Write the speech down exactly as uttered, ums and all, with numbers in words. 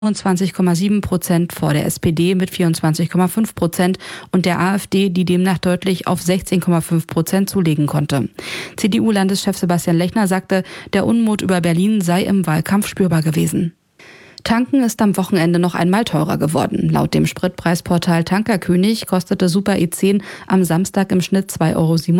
fünfundzwanzig Komma sieben Prozent vor der S P D mit vierundzwanzig Komma fünf Prozent und der AfD, die demnach deutlich auf sechzehn Komma fünf Prozent zulegen konnte. C D U-Landeschef Sebastian Lechner sagte, der Unmut über Berlin sei im Wahlkampf spürbar gewesen. Tanken ist am Wochenende noch einmal teurer geworden. Laut dem Spritpreisportal Tankerkönig kostete Super E zehn am Samstag im Schnitt zwei Euro siebenundvierzig.